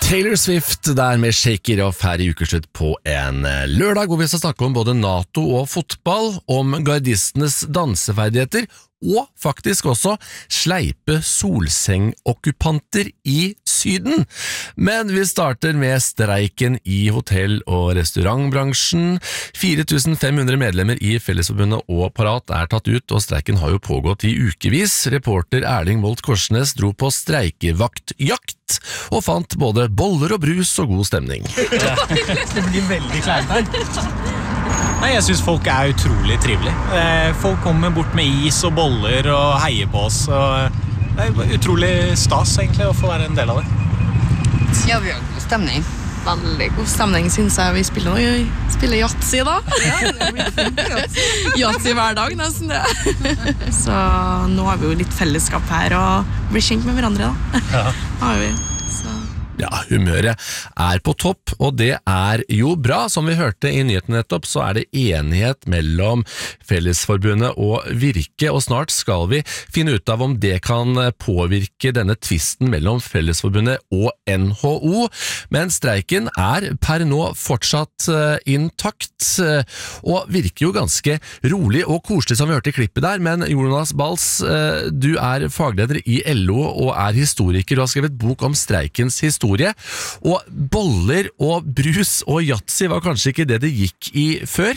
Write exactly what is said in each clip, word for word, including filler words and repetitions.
Taylor Swift der med Shake It Off her i ukeslutt på en lørdag, hvor vi skal snakke om både NATO og fotball, om gardistenes danseferdigheter, og faktisk også sleipe solsengokkupanter i Syden. Men vi starter med streiken i hotell- og restaurantbransjen. fire tusen fem hundre medlemmer i Fellesforbundet og Parat er tatt ut, og streiken har jo pågått i ukevis. Reporter Erling Molt Korsnes dro på streikevaktjakt og fant både boller og brus og god stemning. Det blir veldig kleint her. Nei, jeg synes folk er utrolig trivelige. Folk kommer bort med is og boller og heier på oss. Og det er utrolig stas egentlig å få være en del av det. Ja, vi har god stemning. Veldig god stemning, synes jeg. Vi spiller, vi spiller Yatzy da. Ja, det blir fint Yatzy. Yatzy hver dag, nesten det. Så nå har vi jo litt fellesskap her og blir kjent med hverandre da. Ja. Har vi. Ja, humøret er på topp, og det er jo bra. Som vi hørte i nyheten nettopp, så er det enighet mellom Fellesforbundet og Virke, og snart skal vi finne ut av om det kan påvirke denne tvisten mellom Fellesforbundet og N H O. Men streiken er per nå fortsatt intakt, og virker jo ganske rolig og koselig som vi hørte i klippet der. Men Jonas Bals, du er fagleder i L O og er historiker og har skrevet bok om streikens historie. Og boller og brus og Yatzy var kanskje ikke det det gikk i før?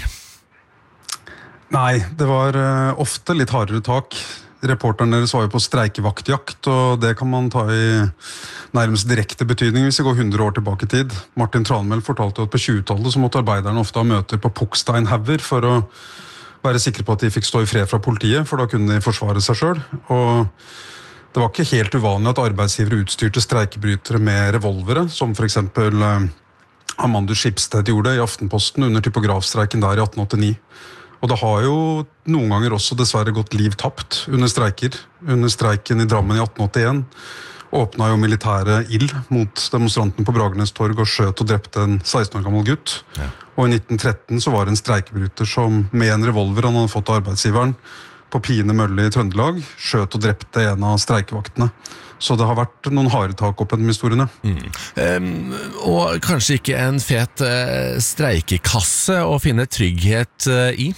Nei, det var uh, ofte litt hardere tak. Reporteren deres var jo på streikevaktjakt, og det kan man ta i nærmest direkte betydning hvis vi går hundre år tilbake i tid. Martin Tranmæl fortalte at på tjuetallet så måtte arbeiderne ofte ha møter på Pukksteinhauger for å være sikre på at de fikk stå i fred fra politiet, for da kunne de forsvare seg selv. Og det var ikke helt uvanlig at arbeidsgivere utstyrte streikebrytere med revolvere, som for eksempel eh, Amandus Schibsted gjorde i Aftenposten under typografstreiken der i atten åttini. Og det har jo noen ganger også dessverre gått liv tapt under streiker. Under streiken i Drammen i atten åttien åpnet jo militære ild mot demonstranten på Bragernes torg og skjøt og drepte en seksten år gammel gutt. Ja. Og i nitten tretten så var det en streikebryter som med en revolver han hadde fått av arbeidsgiveren på Pine Mølle i Trøndelag, skjøt og drepte en av streikevaktene. Så det har vært noen harde tak opp gjennom historiene. Mm. Um, og kanskje ikke en fet uh, streikekasse å finne trygghet uh, i?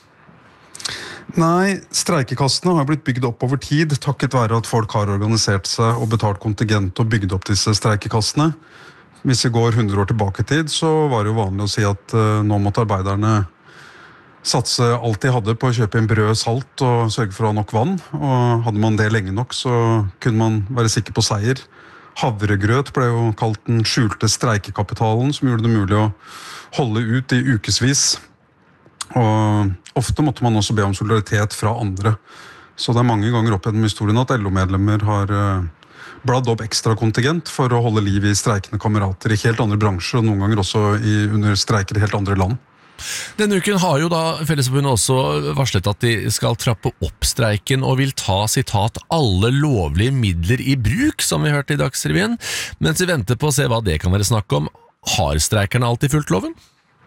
Nei, streikekassene har blitt bygd opp over tid, takket være at folk har organisert seg og betalt kontingent og bygd opp disse streikekassene. Hvis vi går hundre år tilbake i tid, så var det jo vanlig å si at uh, nå måtte arbeiderne satse alt de hadde på å kjøpe en brød, salt og sørge for å ha nok vann. Og hadde man det lenge nok, så kunne man være sikker på seier. Havregrøt ble jo kalt den skjulte streikekapitalen, som gjorde det mulig å holde ut i ukesvis. Og ofte måtte man også be om solidaritet fra andre. Så det er mange ganger opp gjennom historien at L O-medlemmer har bladd opp ekstra kontingent for å holde liv i streikende kamerater i helt andre bransjer, og noen ganger også i, under streiker i helt andre land. Denne uken har jo da Fellesforbundet også varslet at de skal trappe opp streiken og vil ta, sitat, alle lovlige midler i bruk, som vi hørte i Dagsrevyen. Mens vi venter på å se hva det kan være snakk om, har streikerne alltid fulgt loven?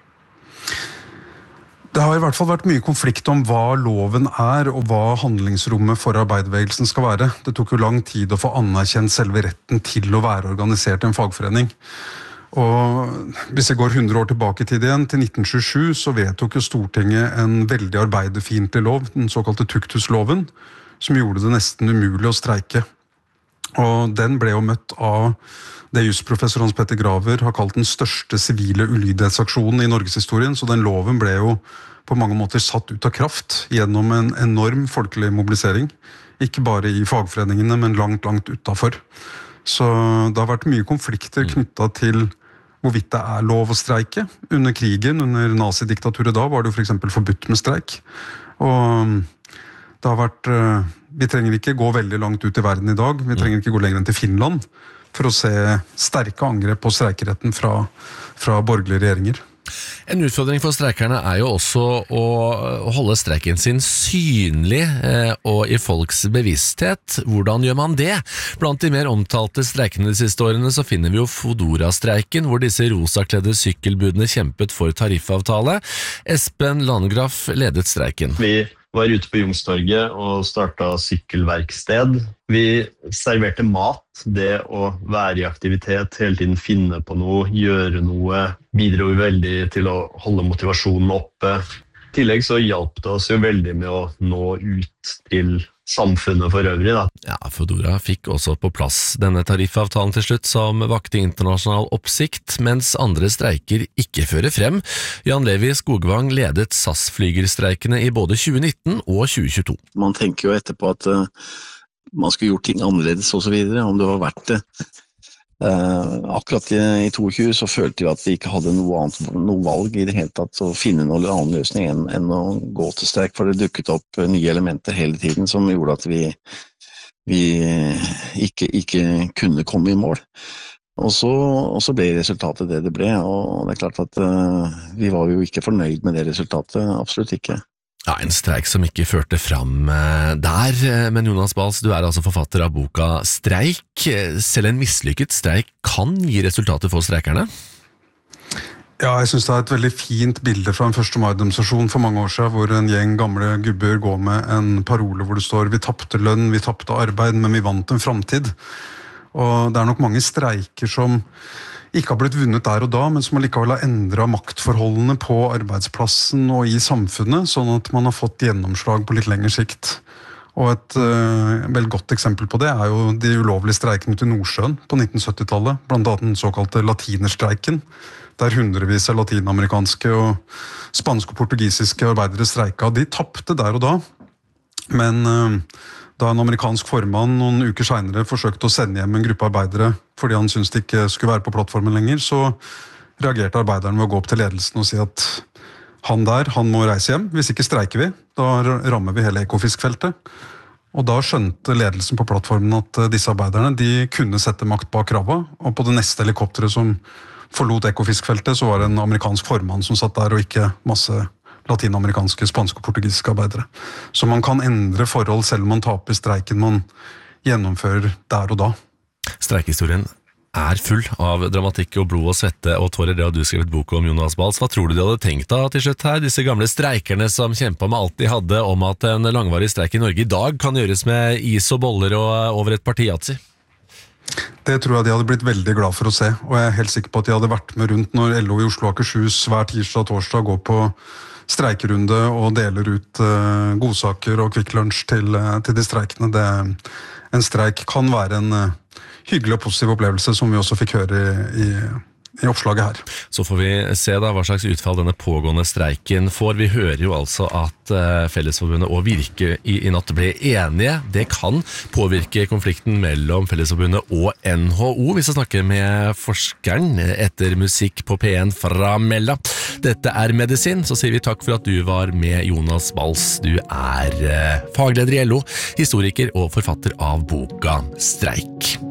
Det har i hvert fall vært mye konflikt om hva loven er, og hva handlingsrommet for arbeiderbevegelsen skal være. Det tok jo lang tid å få anerkjent selve retten til å være organisert i en fagforening. Og hvis jeg går hundre år tilbake i tid igjen, til nitten tjuesju, så vedtok jo Stortinget en veldig arbeiderfiendtlig lov, den såkalte tukthusloven, som gjorde det nesten umulig å streike. Og den ble jo møtt av det jusprofessor Hans Petter Graver har kalt den største sivile ulydighetsaksjonen i Norgeshistorien, så den loven ble jo på mange måter satt ut av kraft gjennom en enorm folkelig mobilisering, ikke bare i fagforeningene, men langt, langt utenfor. Så det har vært mye konflikter knyttet til hvorvidt det er lov å streike. Under krigen, under nazidiktaturet da, var det jo for eksempel forbudt med streik. Og det har vært, vi trenger ikke gå veldig langt ut i verden i dag, vi trenger ikke gå lenger enn til Finland, for å se sterke angrep på streikeretten fra, fra borgerlige regjeringer. En utfordring for streikerne er jo også å holde streiken sin synlig eh, og i folks bevissthet. Hvordan gjør man det? Blant de mer omtalte streikene de siste årene så finner vi jo Fodora-streiken, hvor disse rosakledde sykkelbudene kjempet for tariffavtale. Espen Landgraf ledet streiken. Vi var ute på Youngstorget og startet sykkelverksted. Vi serverte mat, det å være i aktivitet, hele tiden finne på noe, gjøre noe, bidro veldig til å holde motivasjonen oppe. I tillegg så hjalp det oss jo veldig med å nå ut til samfunnet for øvrig da. Ja, Foodora fikk også på plass denne tariffavtalen til slutt som vakte internasjonal oppsikt, mens andre streiker ikke fører frem. Jan Levi Skogvang ledet S A S-flygerstreikene i både tjue nitten og tjue tjueto. Man tenker jo etterpå at uh, man skulle gjort ting annerledes og så videre, om det var verdt det. Uh, akkurat i, i tjueto så følte vi at vi ikke hadde noe annet, noe valg i det hele tatt å finne noen annen løsning enn, enn å gå til streik, for det dukket opp nye elementer hele tiden som gjorde at vi, vi ikke, ikke kunne komme i mål. Og så, og så ble resultatet det det ble, og det er klart at uh, vi var jo ikke fornøyd med det resultatet, absolutt ikke. Ja, en streik som ikke førte fram der, men Jonas Bals, du er altså forfatter av boka Streik. Selv en mislykket streik kan gi resultater for streikerne? Ja, jeg synes det er et veldig fint bilde fra en første mai-demonstrasjon for mange år siden, hvor en gjeng gamle gubber går med en parole hvor det står «Vi tappte lønn, vi tappte arbeid, men vi vant en framtid». Og det er nok mange streiker som ikke har blitt vunnet der og da, men som allikevel har endret maktforholdene på arbeidsplassen og i samfunnet, sånn at man har fått gjennomslag på litt lengre sikt. Og et uh, veldig godt eksempel på det er jo de ulovlige streikene til Nordsjøen på nitten sytti-tallet, blant annet den såkalte latinerstreiken, der hundrevis av latinamerikanske og spanske og portugisiske arbeidere streika. De tappte der og da, men uh, da en amerikansk formann noen uker senere forsøkte å sende hjem en gruppe arbeidere fordi han syntes de ikke skulle være på plattformen lenger, så reagerte arbeideren med å gå opp til ledelsen og si at han der, han må reise hjem, hvis ikke streiker vi, da rammer vi hele Ekofisk-feltet. Og da skjønte ledelsen på plattformen at disse arbeiderne, de kunne sette makt bak krava, og på det neste helikopteret som forlot Ekofisk-feltet, så var det en amerikansk formann som satt der, og ikke masse latinamerikanske, spanske og portugisiske arbeidere. Så man kan endre forhold selv om man taper streiken man gjennomfører der og da. Streikehistorien er full av dramatikk og blod og svette og tårer. Det har du skrevet bok om, Jonas Bals. Hva tror du de hadde tenkt da til slutt her? Disse gamle streikerne som kjempet med alt de hadde om at en langvarig streik i Norge i dag kan gjøres med is og boller og over et parti yatzy. Det tror jeg de hadde blitt veldig glad for å se, og jeg er helt sikker på at de hadde vært med rundt når L O i Oslo og Akershus hver tirsdag og torsdag går på streikerunde og deler ut uh, godsaker og Kvikk Lunsj til, uh, til de streikene. Det, en streik kan være en uh, hyggelig og positiv opplevelse, som vi også fikk høre i, i, i oppslaget her. Så får vi se da hva slags utfall denne pågående streiken får. Vi hører jo altså at uh, Fellesforbundet og Virke i, i natt ble enige. Det kan påvirke konflikten mellom Fellesforbundet og N H O. Vi skal snakke med forskeren etter musikk på P en fra Mella. Dette er Medisin, så sier vi takk for at du var med, Jonas Bals. Du er uh, fagleder i L O, historiker og forfatter av boka Streik.